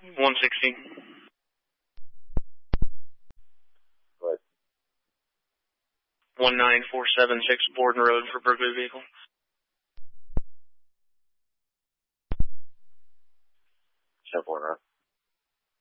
160. Go ahead. 19476 Borden Road for Berkeley vehicle. Borden Road.